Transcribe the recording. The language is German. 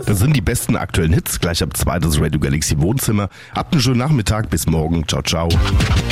Das sind die besten aktuellen Hits. Gleich ab 2 das Radio Galaxy Wohnzimmer. Habt einen schönen Nachmittag. Bis morgen. Ciao, ciao.